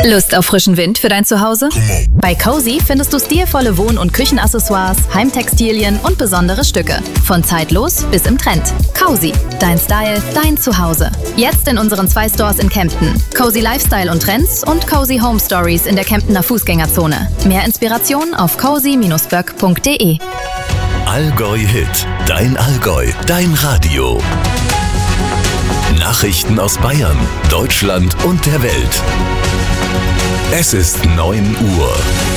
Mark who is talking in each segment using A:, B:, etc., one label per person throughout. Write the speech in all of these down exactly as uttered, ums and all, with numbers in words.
A: Lust auf frischen Wind für dein Zuhause? Bei Cozy findest du stilvolle Wohn- und Küchenaccessoires, Heimtextilien und besondere Stücke. Von zeitlos bis im Trend. Cozy, dein Style, dein Zuhause. Jetzt in unseren zwei Stores in Kempten. Cozy Lifestyle und Trends und Cozy Home Stories in der Kemptener Fußgängerzone. Mehr Inspiration auf cozy Bindestrich böck Punkt de.
B: Allgäu Hit, dein Allgäu, dein Radio. Nachrichten aus Bayern, Deutschland und der Welt. Es ist neun Uhr.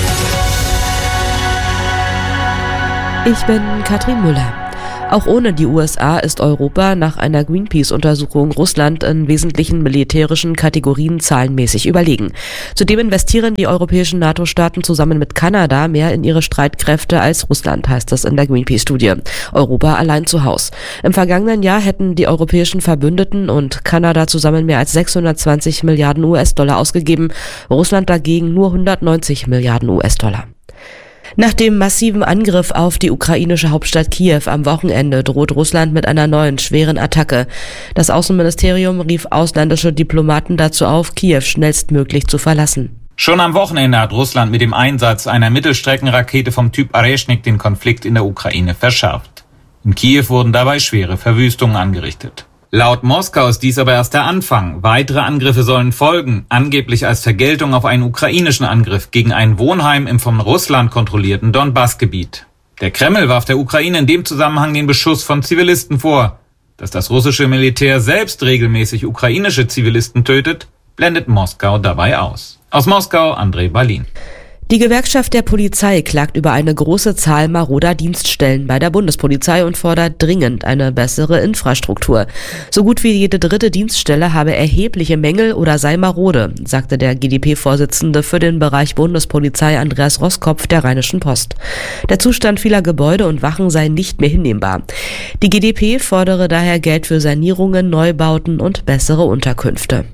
C: Ich bin Katrin Müller. Auch ohne die U S A ist Europa nach einer Greenpeace-Untersuchung Russland in wesentlichen militärischen Kategorien zahlenmäßig überlegen. Zudem investieren die europäischen NATO-Staaten zusammen mit Kanada mehr in ihre Streitkräfte als Russland, heißt es in der Greenpeace-Studie. Europa allein zu Haus. Im vergangenen Jahr hätten die europäischen Verbündeten und Kanada zusammen mehr als sechshundertzwanzig Milliarden U S-Dollar ausgegeben, Russland dagegen nur hundertneunzig Milliarden U S-Dollar. Nach dem massiven Angriff auf die ukrainische Hauptstadt Kiew am Wochenende droht Russland mit einer neuen schweren Attacke. Das Außenministerium rief ausländische Diplomaten dazu auf, Kiew schnellstmöglich zu verlassen.
D: Schon am Wochenende hat Russland mit dem Einsatz einer Mittelstreckenrakete vom Typ Areshnik den Konflikt in der Ukraine verschärft. In Kiew wurden dabei schwere Verwüstungen angerichtet. Laut Moskau ist dies aber erst der Anfang. Weitere Angriffe sollen folgen, angeblich als Vergeltung auf einen ukrainischen Angriff gegen ein Wohnheim im von Russland kontrollierten Donbass-Gebiet. Der Kreml warf der Ukraine in dem Zusammenhang den Beschuss von Zivilisten vor. Dass das russische Militär selbst regelmäßig ukrainische Zivilisten tötet, blendet Moskau dabei aus. Aus Moskau, André Balin.
C: Die Gewerkschaft der Polizei klagt über eine große Zahl maroder Dienststellen bei der Bundespolizei und fordert dringend eine bessere Infrastruktur. So gut wie jede dritte Dienststelle habe erhebliche Mängel oder sei marode, sagte der G d P-Vorsitzende für den Bereich Bundespolizei Andreas Roskopf der Rheinischen Post. Der Zustand vieler Gebäude und Wachen sei nicht mehr hinnehmbar. Die G d P fordere daher Geld für Sanierungen, Neubauten und bessere Unterkünfte.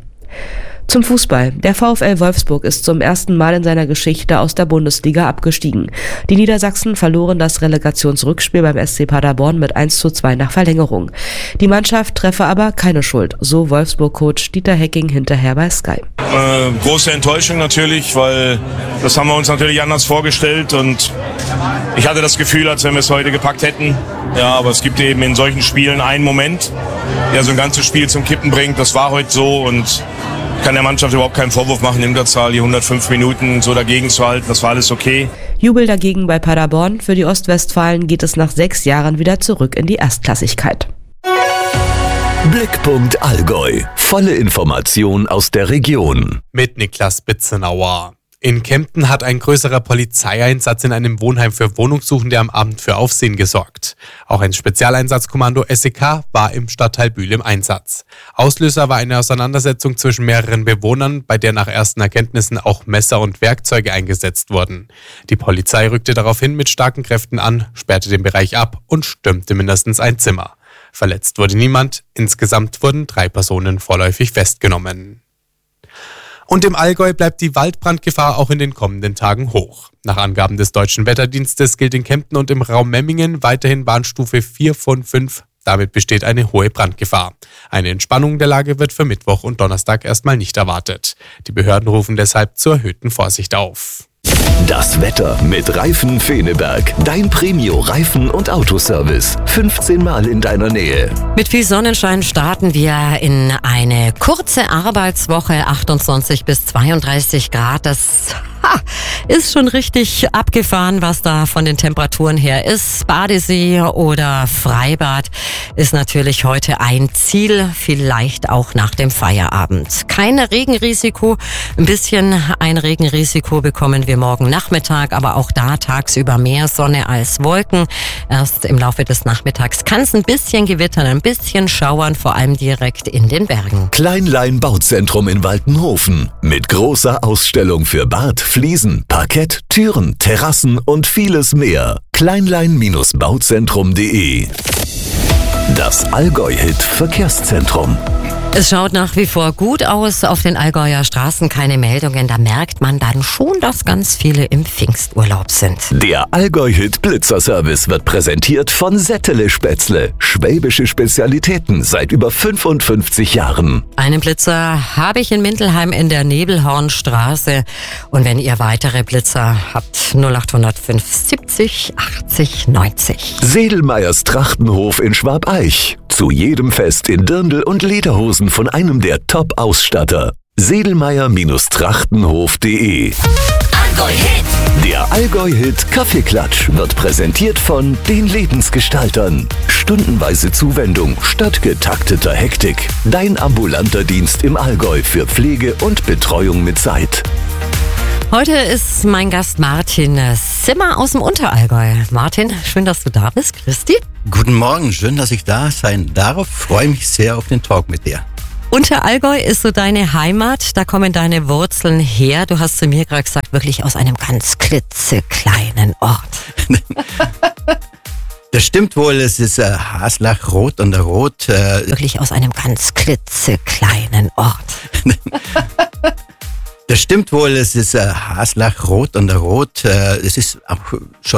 C: Zum Fußball. Der VfL Wolfsburg ist zum ersten Mal in seiner Geschichte aus der Bundesliga abgestiegen. Die Niedersachsen verloren das Relegationsrückspiel beim S C Paderborn mit eins zu zwei nach Verlängerung. Die Mannschaft treffe aber keine Schuld, so Wolfsburg-Coach Dieter Hecking hinterher bei Sky.
E: Äh, große Enttäuschung natürlich, weil das haben wir uns natürlich anders vorgestellt und ich hatte das Gefühl, als wenn wir es heute gepackt hätten. Ja, aber es gibt eben in solchen Spielen einen Moment, der so ein ganzes Spiel zum Kippen bringt. Das war heute so und kann der Mannschaft überhaupt keinen Vorwurf machen, in Unterzahl die hundertfünf Minuten so dagegen zu halten. Das war alles okay.
C: Jubel dagegen bei Paderborn. Für die Ostwestfalen geht es nach sechs Jahren wieder zurück in die Erstklassigkeit.
B: Blickpunkt Allgäu. Volle Information aus der Region.
F: Mit Niklas Bitzenauer. In Kempten hat ein größerer Polizeieinsatz in einem Wohnheim für Wohnungssuchende am Abend für Aufsehen gesorgt. Auch ein Spezialeinsatzkommando S E K war im Stadtteil Bühl im Einsatz. Auslöser war eine Auseinandersetzung zwischen mehreren Bewohnern, bei der nach ersten Erkenntnissen auch Messer und Werkzeuge eingesetzt wurden. Die Polizei rückte daraufhin mit starken Kräften an, sperrte den Bereich ab und stürmte mindestens ein Zimmer. Verletzt wurde niemand, insgesamt wurden drei Personen vorläufig festgenommen. Und im Allgäu bleibt die Waldbrandgefahr auch in den kommenden Tagen hoch. Nach Angaben des Deutschen Wetterdienstes gilt in Kempten und im Raum Memmingen weiterhin Warnstufe vier von fünf. Damit besteht eine hohe Brandgefahr. Eine Entspannung der Lage wird für Mittwoch und Donnerstag erstmal nicht erwartet. Die Behörden rufen deshalb zur erhöhten Vorsicht auf.
B: Das Wetter mit Reifen Feneberg. Dein Premio-Reifen- und Autoservice. fünfzehn Mal in deiner Nähe.
G: Mit viel Sonnenschein starten wir in eine kurze Arbeitswoche. achtundzwanzig bis zweiunddreißig Grad. Das ha, ist schon richtig abgefahren, was da von den Temperaturen her ist. Badesee oder Freibad ist natürlich heute ein Ziel. Vielleicht auch nach dem Feierabend. Kein Regenrisiko. Ein bisschen ein Regenrisiko bekommen wir morgen Nachmittag, aber auch da tagsüber mehr Sonne als Wolken. Erst im Laufe des Nachmittags kann es ein bisschen gewittern, ein bisschen schauern, vor allem direkt in den Bergen.
B: Kleinlein Bauzentrum in Waltenhofen mit großer Ausstellung für Bad, Fliesen, Parkett, Türen, Terrassen und vieles mehr. kleinlein Bauzentrum punkt de. Das Allgäu-Hit Verkehrszentrum.
G: Es schaut nach wie vor gut aus. Auf den Allgäuer Straßen keine Meldungen. Da merkt man dann schon, dass ganz viele im Pfingsturlaub sind.
B: Der Allgäu-Hit Blitzerservice wird präsentiert von Settele Spätzle. Schwäbische Spezialitäten seit über fünfundfünfzig Jahren.
G: Einen Blitzer habe ich in Mintelheim in der Nebelhornstraße. Und wenn ihr weitere Blitzer habt, null acht null fünf siebzig achtzig neunzig.
B: Sedelmeyers Trachtenhof in Schwabeich. Zu jedem Fest in Dirndl und Lederhosen von einem der Top-Ausstatter. Sedelmeyer-Trachtenhof punkt de.
H: Allgäu-Hit.
B: Der Allgäu-Hit Kaffeeklatsch wird präsentiert von den Lebensgestaltern. Stundenweise Zuwendung statt getakteter Hektik. Dein ambulanter Dienst im Allgäu für Pflege und Betreuung mit Zeit.
G: Heute ist mein Gast Martin Simmer aus dem Unterallgäu. Martin, schön, dass du da bist. Christi.
I: Guten Morgen, schön, dass ich da sein darf. Freue mich sehr auf den Talk mit dir.
G: Unterallgäu ist so deine Heimat, da kommen deine Wurzeln her. Du hast zu mir gerade gesagt, wirklich aus einem ganz klitzekleinen Ort.
I: Das stimmt wohl, es ist äh, Haslach-Rot und der Rot. Äh,
G: wirklich aus einem ganz klitzekleinen Ort.
I: Das stimmt wohl, es ist äh, Haslach-Rot und der Rot. Äh, es ist auch schon